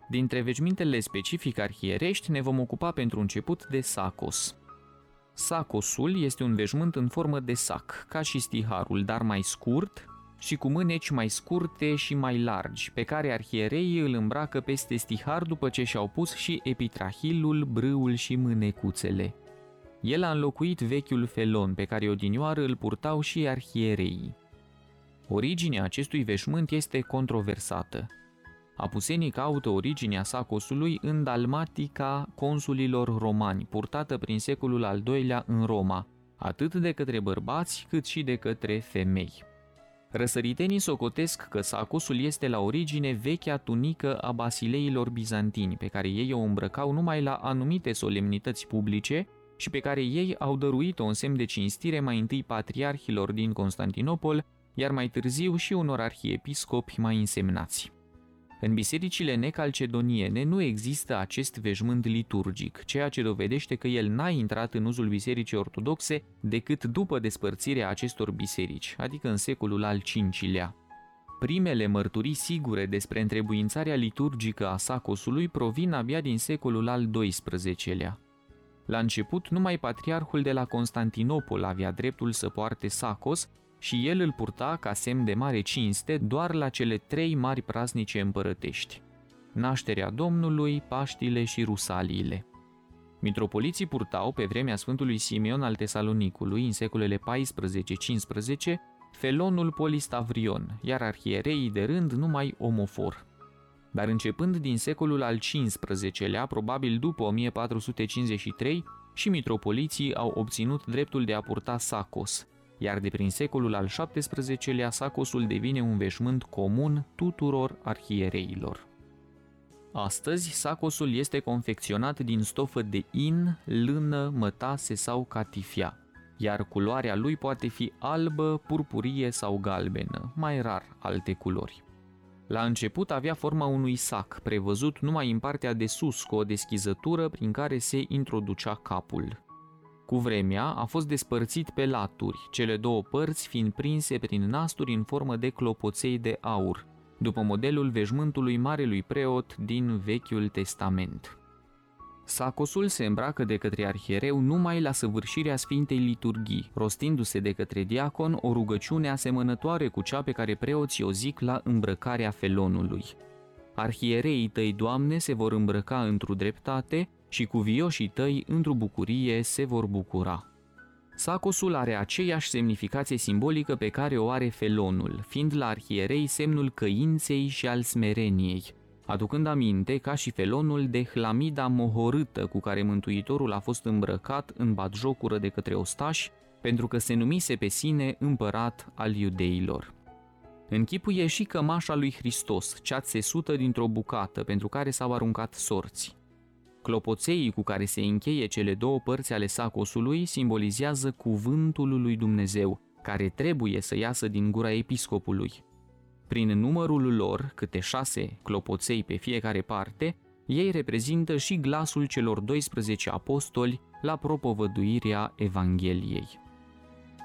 Dintre veșmintele specific arhierești ne vom ocupa pentru început de sacos. Sacosul este un veșmânt în formă de sac, ca și stiharul, dar mai scurt și cu mâneci mai scurte și mai largi, pe care arhiereii îl îmbracă peste stihar după ce și-au pus și epitrahilul, brâul și mânecuțele. El a înlocuit vechiul felon, pe care odinioară îl purtau și arhiereii. Originea acestui veșmânt este controversată. Apusenii caută originea sacosului în dalmatica consulilor romani, purtată prin secolul al II-lea în Roma, atât de către bărbați cât și de către femei. Răsăritenii socotesc că sacosul este la origine vechea tunică a basileilor bizantini, pe care ei o îmbrăcau numai la anumite solemnități publice și pe care ei au dăruit-o în semn de cinstire mai întâi patriarhilor din Constantinopol, iar mai târziu și unor arhiepiscopi mai însemnați. În bisericile necalcedoniene nu există acest veșmânt liturgic, ceea ce dovedește că el n-a intrat în uzul bisericii ortodoxe decât după despărțirea acestor biserici, adică în secolul al V-lea. Primele mărturii sigure despre întrebuințarea liturgică a sacosului provin abia din secolul al XII-lea. La început, numai patriarhul de la Constantinopol avea dreptul să poarte sacos și el îl purta ca semn de mare cinste doar la cele 3 mari praznice împărătești: Nașterea Domnului, Paștile și Rusaliile. Mitropoliții purtau, pe vremea Sfântului Simeon al Tesalonicului, în secolele 14-15, felonul polistavrion, iar arhiereii de rând numai omofor. Dar începând din secolul al XV-lea, probabil după 1453, și mitropoliții au obținut dreptul de a purta sacos, iar de prin secolul al XVII-lea sacosul devine un veșmânt comun tuturor arhiereilor. Astăzi, sacosul este confecționat din stofă de in, lână, mătase sau catifia, iar culoarea lui poate fi albă, purpurie sau galbenă, mai rar alte culori. La început avea forma unui sac, prevăzut numai în partea de sus, cu o deschizătură prin care se introducea capul. Cu vremea a fost despărțit pe laturi, cele 2 părți fiind prinse prin nasturi în formă de clopoței de aur, după modelul veșmântului marelui preot din Vechiul Testament. Sacosul se îmbracă de către arhiereu numai la săvârșirea Sfintei Liturghii, rostindu-se de către diacon o rugăciune asemănătoare cu cea pe care preoții o zic la îmbrăcarea felonului. Arhiereii tăi, Doamne, se vor îmbrăca într-o dreptate și cuvioșii tăi într-o bucurie se vor bucura. Sacosul are aceeași semnificație simbolică pe care o are felonul, fiind la arhierei semnul căinței și al smereniei, aducând aminte, ca și felonul, de hlamida mohorâtă cu care Mântuitorul a fost îmbrăcat în batjocură de către ostași, pentru că se numise pe sine împărat al iudeilor. Închipuie și cămașa lui Hristos, cea țesută dintr-o bucată, pentru care s-au aruncat sorți. Clopoțeii cu care se încheie cele 2 părți ale sacosului simbolizează cuvântul lui Dumnezeu, care trebuie să iasă din gura episcopului. Prin numărul lor, câte 6 clopoței pe fiecare parte, ei reprezintă și glasul celor 12 apostoli la propovăduirea Evangheliei.